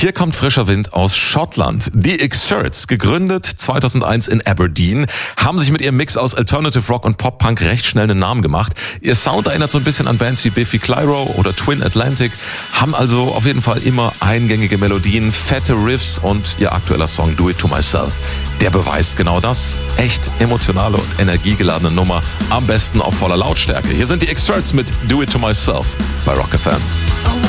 Hier kommt frischer Wind aus Schottland. Die Xcerts, gegründet 2001 in Aberdeen, haben sich mit ihrem Mix aus Alternative Rock und Pop-Punk recht schnell einen Namen gemacht. Ihr Sound erinnert so ein bisschen an Bands wie Biffy Clyro oder Twin Atlantic, haben also auf jeden Fall immer eingängige Melodien, fette Riffs und ihr aktueller Song Do It To Myself. Der beweist genau das. Echt emotionale und energiegeladene Nummer, am besten auf voller Lautstärke. Hier sind die Xcerts mit Do It To Myself bei Rock FM.